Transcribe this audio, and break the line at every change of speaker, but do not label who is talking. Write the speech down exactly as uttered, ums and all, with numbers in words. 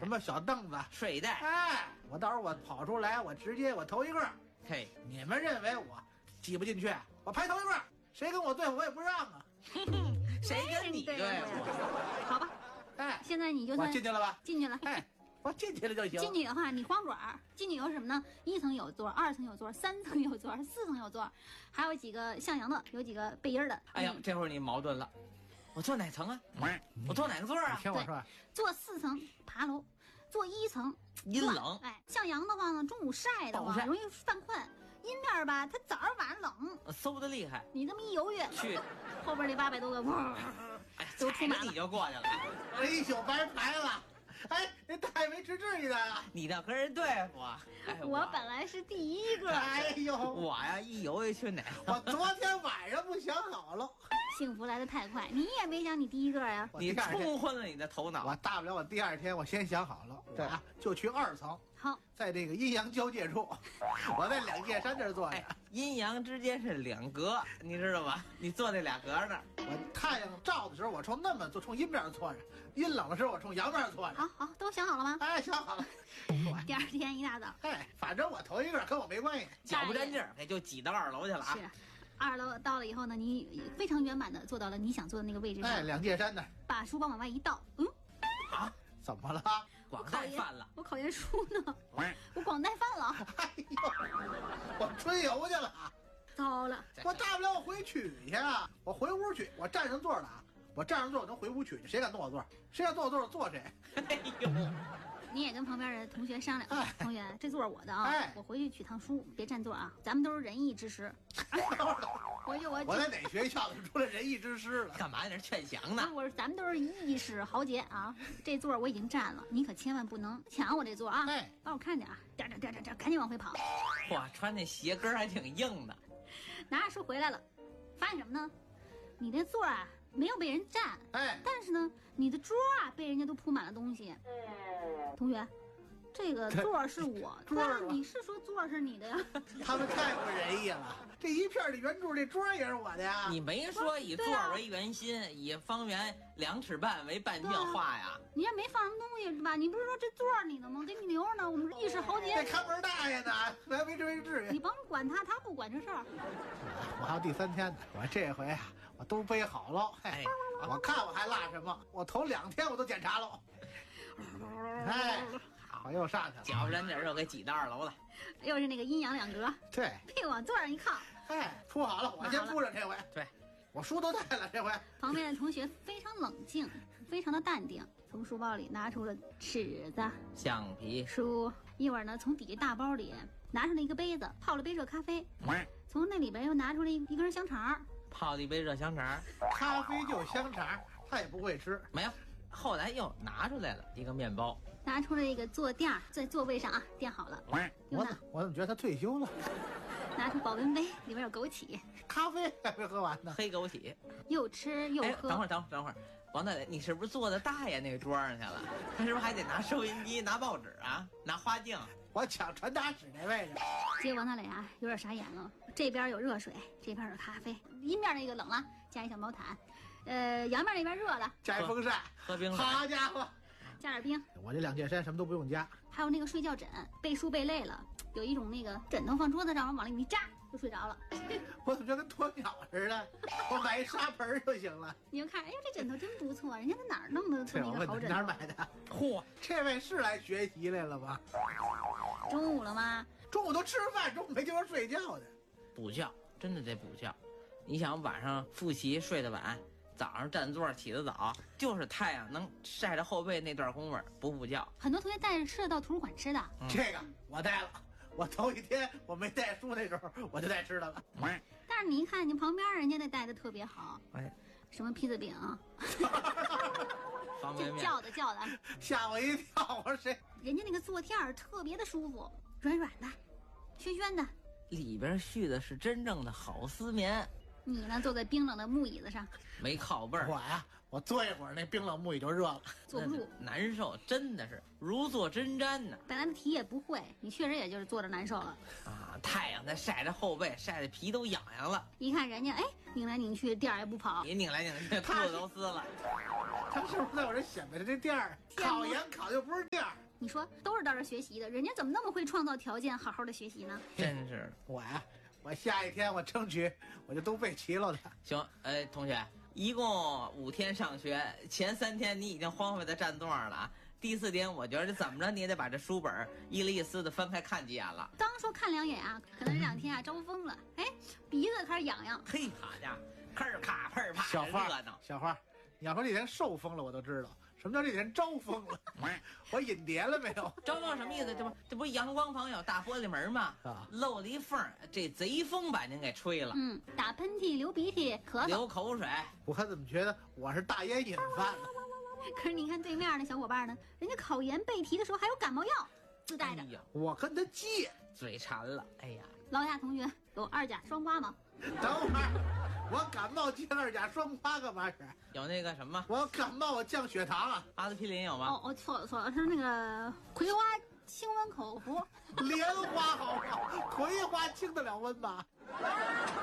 么小凳子、
睡袋。
哎，我到时候我跑出来，我直接我头一个。
嘿，
你们认为我挤不进去，我排头一个，谁跟我对付我也不让啊。
谁跟你对付？
好吧，
哎，
现在你就
我
算
进去了吧？
进去了。
哎，我进去了就行。
进去的话，你慌爪儿。进去有什么呢？一层有座，二层有座，三层有座，四层有座，还有几个向阳的，有几个背阴的。
哎呀，这会儿你矛盾了，我坐哪层啊？我坐哪个座啊？
听我说，
坐四层爬楼，坐一层
阴冷。
哎，向阳的话呢，中午晒的话容易犯困；阴面吧，它早上晚上冷，
馊的厉害。
你这么一犹豫，
去
后边那八百多个，哇，
哎，
都出满了，
你就过去了。
我一宿白排了。哎，那太没吃至于的，
你要跟人对付。哎，
我本来是第一个。
哎呦，
我呀一犹豫去哪？
我昨天晚上不想好了。
幸福来得太快，你也没想你第一个呀。
你冲昏了你的头脑。
我大不了我第二天我先想好了，对啊，就去二层。
好，
在这个阴阳交界处，我在两界山这儿坐着。
哎，阴阳之间是两格，你知道吧？你坐那俩格那儿。
我太阳照的时候，我冲那么就冲阴面坐着；阴冷的时候，我冲阳面坐着。
好好，都想好了吗？
哎，想好了。
第二天一大早，
哎，反正我头一个，跟我没关系。
脚不沾地儿，也就挤到二楼去了啊。
是，二楼到了以后呢，你非常圆满的坐到了你想坐的那个位置上。
哎，两界山那儿，
把书包往外一倒，嗯，
啊，怎么了？
广带饭了，
我考研书呢，我广带饭了。
哎呦，我春游去了。
糟了，
我大不了我回取去啊，我回屋去，我站上座了啊，我站上座我能回屋取去，谁敢动我座？谁敢动我座坐谁？
哎呦，
你也跟旁边的同学商量，
哎、
同学这座我的啊，
哎、
我回去取趟书，别占座啊，咱们都是仁义之师。回去我
我在哪学校里出来仁义之师了？
干嘛在那劝降呢？
我说咱们都是义士豪杰啊，这座我已经占了，你可千万不能抢我这座啊！
哎，
帮我看见啊，颠颠颠颠颠，赶紧往回跑！
哇，穿那鞋跟还挺硬的。
拿着书回来了，发现什么呢？你的座啊没有被人占，
哎，
但是呢，你的桌啊被人家都铺满了东西。同学，这个座是我的，
桌
但是你是说座是你的呀？
他们太不仁义了，这一片的圆柱，这桌也是我的呀。
你没说以座为圆心，啊、以方圆两尺半为半径画呀？
你这没放什么东西是吧？你不是说这座你的吗？给你留着呢，我们义士豪杰。
这看门大爷呢，还没这没至于。
你甭管他，他不管这事儿。
我还有第三天呢，我这回啊，我都背好了。哎，我看我还落什么？我头两天我都检查了。哎，我又上去了，
脚不沾地儿又给挤到二楼了。
又是那个阴阳两隔。
对，
屁股往座上一靠。
哎，铺好了，我先铺上这回。
对，
我书都带了这回。
旁边的同学非常冷静，非常的淡定，从书包里拿出了尺子、
橡皮、
书，一会儿呢从底下大包里拿出了一个杯子，泡了杯热咖啡，从那里边又拿出了一一根香肠，
泡了一杯热香肠。
咖啡就香肠，他也不会吃。
没有，后来又拿出来了一个面包，
拿出了一个坐垫，在座位上啊垫好了。
我怎我怎么觉得他退休了？
拿出保温杯，里面有枸杞，
咖啡还没喝完呢。
黑枸杞，
又吃又
哎，
喝。
等会儿，等会儿，等会儿，王大爷，你是不是坐在大爷那个桌上去了？他是不是还得拿收音机、拿报纸啊、拿花镜？
我抢传达室那位置。
结果王大磊啊，有点傻眼了。这边有热水，这边有咖啡，阴面那个冷了，加一小毛毯，呃，阳面那边热了，
加一风扇，
喝冰水。
好家伙，
加点冰。
我这两件衫什么都不用加。
还有那个睡觉枕，背书背累了，有一种那个枕头放桌子上，往里面一扎就睡着了。
我怎么觉得跟鸵鸟似的？我买一沙盆就行了。
你就看，哎呀，这枕头真不错，人家在哪儿弄的这么一个好枕头？
哪儿买的？嚯，这位是来学习来了吗？
中午了吗？
中午都吃饭，中午没地方睡觉的。
补觉真的得补觉。你想晚上复习睡得晚，早上占座起得早，就是太阳能晒着后背那段功夫不补觉。
很多同学带着吃的到图书馆吃的，
嗯、
这个我带了。我头一天我没带书那时候我就带吃的了。
但是你一看你旁边人家那带的特别好，
哎，
什么披萨饼，
方便面，
叫的叫的，
吓我一跳。我说谁？
人家那个坐垫儿特别的舒服，软软的，暄暄的，
里边续的是真正的好丝棉。
你呢，坐在冰冷的木椅子上，
没靠背儿。
我呀，我坐一会儿，那冰冷木椅就热了，
坐不住，
难受，真的是如坐针毡呢。
本来的题也不会，你确实也就是坐着难受了
啊！太阳在晒着后背，晒的皮都痒痒了。
一看人家，哎，拧来拧去，垫儿也不跑，
你拧来拧去，裤子都撕了。
他是不是在我这显摆着这垫儿？考研考的又不是垫儿，
你说都是到这儿学习的，人家怎么那么会创造条件，好好的学习呢？
真是。
我呀，我下一天我争取我就都备齐了的。
行，哎，同学，一共五天上学，前三天你已经荒废在占座上了啊。第四天，我觉得怎么着你也得把这书本一粒一丝的翻开看几眼了。
刚说看两眼啊，可能这两天啊招风了，哎，鼻子开始痒痒。
嘿，好家伙，吭儿咔砰儿啪，
小花
热闹。
小花，你要说这天受风了，我都知道什么叫这天招风了。我引蝶了没有？
招风什么意思？这不这不阳光房有大玻璃门吗？
啊，
漏了一缝，这贼风把您给吹了。
嗯，打喷嚏、流鼻涕、咳嗽、
流口水。
我怎么觉得我是大烟瘾犯了？
可是你看对面那小伙伴呢，人家考研背题的时候还有感冒药自带着。
哎呀，
我跟他借。
嘴馋了。哎呀，
劳亚同学有二甲双胍吗？
等会儿，我感冒借二甲双胍干嘛使？
有那个什么
我感冒我降血糖啊。
阿司匹林有吗？
哦哦，错了错了，是那个葵花清瘟口服。
莲花好不好？葵花清得了瘟吗？